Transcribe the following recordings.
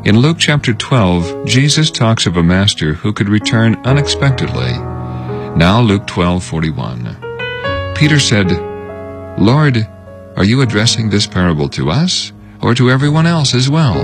In Luke chapter 12, Jesus talks of a master who could return unexpectedly. Now Luke 12:41. Peter said, "Lord, are you addressing this parable to us, or to everyone else as well?"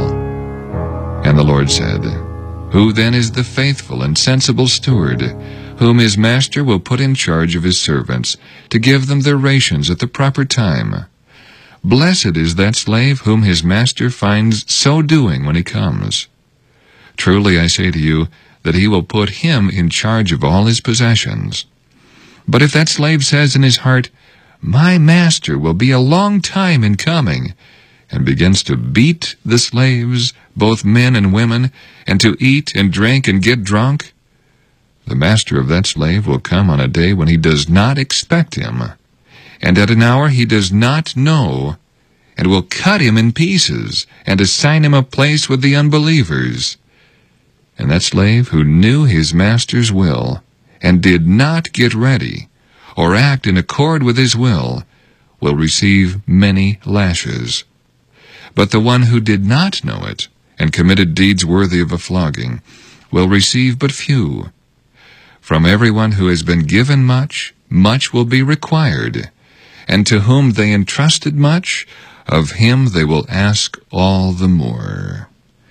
And the Lord said, "Who then is the faithful and sensible steward, whom his master will put in charge of his servants, to give them their rations at the proper time? Blessed is that slave whom his master finds so doing when he comes. Truly I say to you, that he will put him in charge of all his possessions. But if that slave says in his heart, 'My master will be a long time in coming,' and begins to beat the slaves, both men and women, and to eat and drink and get drunk, the master of that slave will come on a day when he does not expect him, and at an hour he does not know, and will cut him in pieces, and assign him a place with the unbelievers. And that slave who knew his master's will, and did not get ready, or act in accord with his will receive many lashes. But the one who did not know it, and committed deeds worthy of a flogging, will receive but few. From everyone who has been given much, much will be required, and to whom they entrusted much, of him they will ask all the more.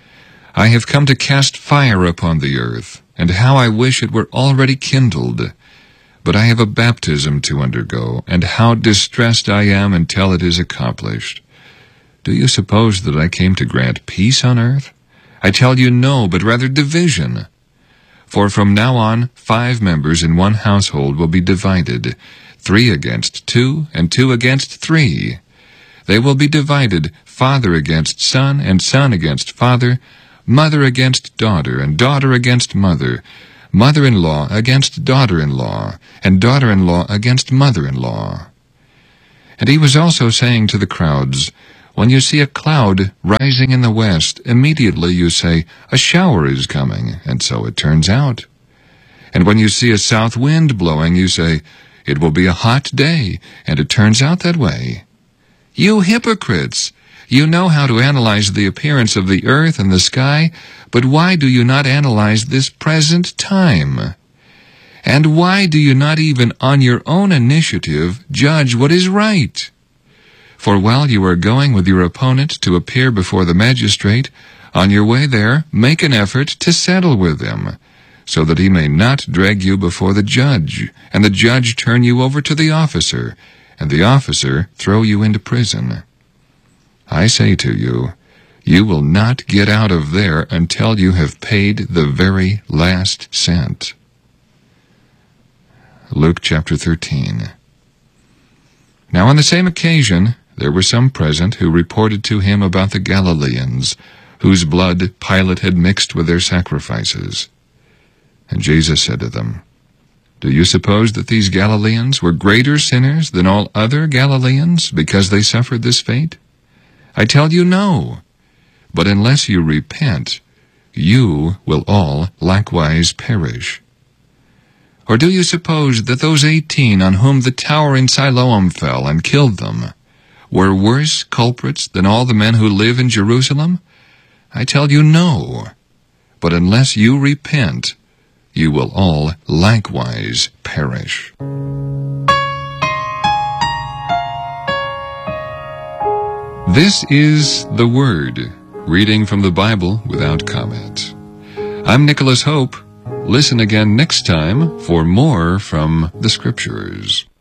I have come to cast fire upon the earth, and how I wish it were already kindled. But I have a baptism to undergo, and how distressed I am until it is accomplished. Do you suppose that I came to grant peace on earth? I tell you no, but rather division. For from now on 5 members in one household will be divided, 3 against 2, and 2 against 3. They will be divided, father against son, and son against father, mother against daughter, and daughter against mother, mother-in-law against daughter-in-law, and daughter-in-law against mother-in-law." And he was also saying to the crowds, "When you see a cloud rising in the west, immediately you say, 'A shower is coming,' and so it turns out. And when you see a south wind blowing, you say, 'It will be a hot day,' and it turns out that way. You hypocrites! You know how to analyze the appearance of the earth and the sky, but why do you not analyze this present time? And why do you not even on your own initiative judge what is right? For while you are going with your opponent to appear before the magistrate, on your way there make an effort to settle with him, so that he may not drag you before the judge, and the judge turn you over to the officer, and the officer throw you into prison. I say to you, you will not get out of there until you have paid the very last cent." Luke chapter 13. Now on the same occasion there were some present who reported to him about the Galileans, whose blood Pilate had mixed with their sacrifices. And Jesus said to them, "Do you suppose that these Galileans were greater sinners than all other Galileans because they suffered this fate? I tell you no. But unless you repent, you will all likewise perish. Or do you suppose that those 18 on whom the tower in Siloam fell and killed them were worse culprits than all the men who live in Jerusalem? I tell you no. But unless you repent, you will all likewise perish." This is the Word, reading from the Bible without comment. I'm Nicholas Hope. Listen again next time for more from the Scriptures.